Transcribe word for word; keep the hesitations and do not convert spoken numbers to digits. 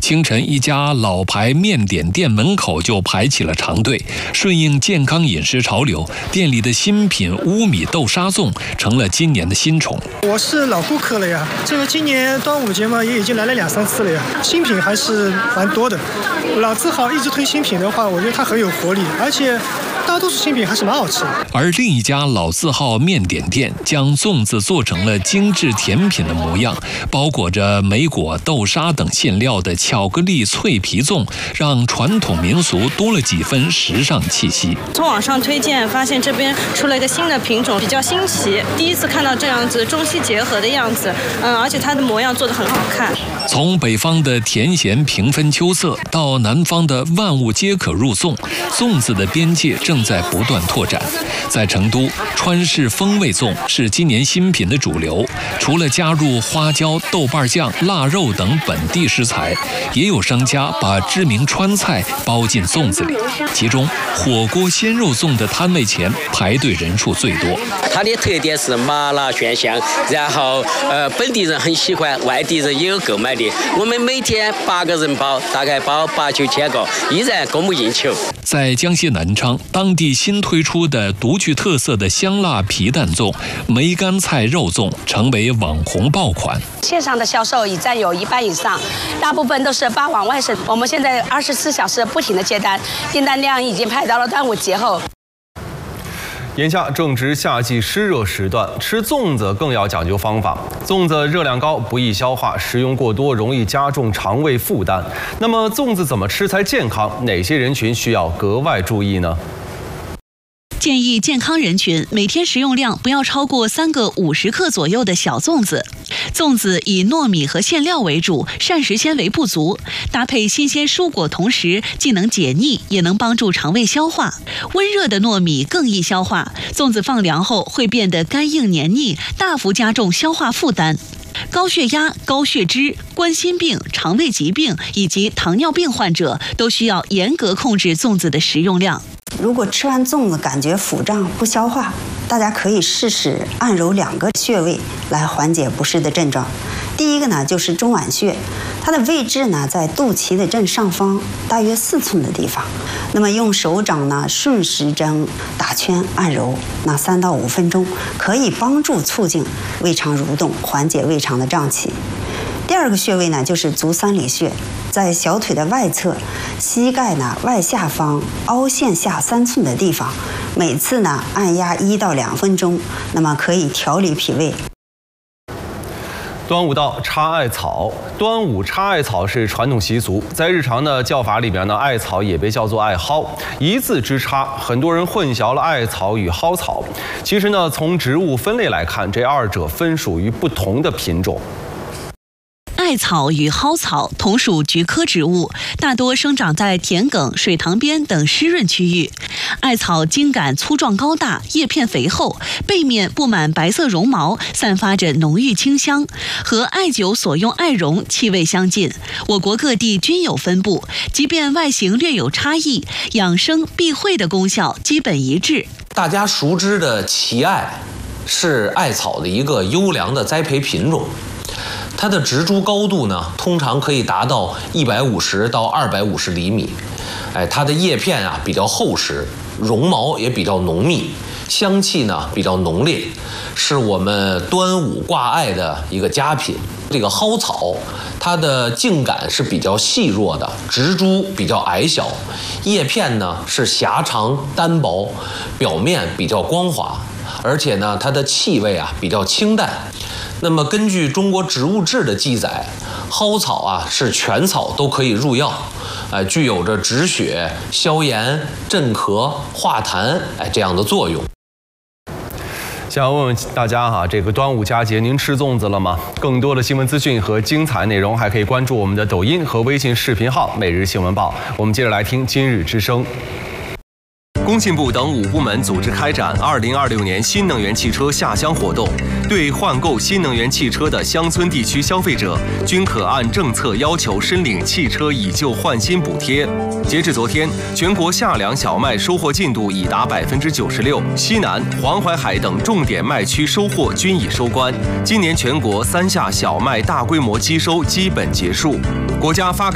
清晨，一家老牌面点店门口就排起了长队。顺应健康饮食潮流，店里的新品乌米豆沙粽成了今年的新宠。 我是老顾客了呀，这个今年端午节嘛，也已经来了两三次了呀，新品还是蛮多的。老字号一直推新品的话，我觉得它很有活力，而且大多数新品还是蛮好吃的。 而另一家老字号面点店将粽子做成了精致甜品的模样，包裹着莓果、豆沙等馅料的巧克力脆皮粽，让传统民俗多了几分时尚气息。 从网上推荐，发现这边出了一个新的品种，比较新奇，第一次看到这样子中西结合的样子，嗯，而且它的模样做得很好看。 从北方的甜咸平分秋色，到南方的万物皆可入粽，粽子的边界正在不断拓展。在成都，川式风味粽是今年新品的主流，除了加入花椒、豆瓣酱、腊肉等本地食材，也有商家把知名川菜包进粽子里。其中，火锅鲜肉粽的摊位前排队人数最多。 它的特点是麻辣鲜香，然后呃本地人很喜欢，外地人也有购买的。我们每天八个人包，大概包八九千个，依然供不应求。 在江西南昌，当地新推出的独具特色的香辣皮蛋粽、梅干菜肉粽成为网红爆款。 线上的销售已占有一半以上，大部分都是发往外省。我们现在二十四小时不停的接单，订单量已经排到了端午节后。 眼下正值夏季湿热时段，吃粽子更要讲究方法。粽子热量高，不易消化，食用过多容易加重肠胃负担。那么粽子怎么吃才健康？哪些人群需要格外注意呢？ 建议健康人群每天食用量不要超过三个五十克左右的小粽子。粽子以糯米和馅料为主，膳食纤维不足，搭配新鲜蔬果同食，既能解腻，也能帮助肠胃消化。温热的糯米更易消化，粽子放凉后会变得干硬黏腻，大幅加重消化负担。高血压、高血脂、冠心病、肠胃疾病以及糖尿病患者都需要严格控制粽子的食用量。 如果吃完粽子感觉腹胀不消化，大家可以试试按揉两个穴位来缓解不适的症状。第一个呢就是中脘穴，它的位置呢在肚脐的正上方，大约四寸的地方。那么用手掌呢顺时针打圈按揉，那三到五分钟，可以帮助促进胃肠蠕动，缓解胃肠的胀气。第二个穴位呢就是足三里穴，在小腿的外侧，膝盖呢外下方凹陷下三寸的地方，每次呢按压一到两分钟，那么可以调理脾胃。 端午到，插艾草。端午插艾草是传统习俗，在日常的叫法里边呢，艾草也被叫做艾蒿，一字之差，很多人混淆了艾草与蒿草。其实呢，从植物分类来看，这二者分属于不同的品种。 艾草与蒿草同属菊科植物，大多生长在田埂、水塘边等湿润区域。艾草茎秆粗壮高大，叶片肥厚，背面布满白色绒毛，散发着浓郁清香，和艾灸所用艾绒气味相近。我国各地均有分布，即便外形略有差异，养生避讳的功效基本一致。 大家熟知的奇艾是艾草的一个优良的栽培品种。它的植株高度呢，通常可以达到一百五十到二百五十厘米。哎，它的叶片啊比较厚实，绒毛也比较浓密，香气呢比较浓烈，是我们端午挂艾的一个佳品。这个蒿草，它的茎秆是比较细弱的，植株比较矮小，叶片呢是狭长单薄，表面比较光滑，而且呢它的气味啊比较清淡。那么根据中国植物志的记载，蒿草啊是全草都可以入药，哎、呃，具有着止血、消炎、镇咳、化痰哎这样的作用。 想问问大家哈，这个端午佳节您吃粽子了吗？更多的新闻资讯和精彩内容，还可以关注我们的抖音和微信视频号“每日新闻报”。我们接着来听今日之声。工信部等五部门组织开展二零二六年新能源汽车下乡活动，对换购新能源汽车的乡村地区消费者，均可按政策要求申领汽车以旧换新补贴。截至昨天，全国夏粮小麦收获进度已达百分之九十六，西南、黄淮海等重点麦区收获均已收官。今年全国三夏小麦大规模机收基本结束。国家发改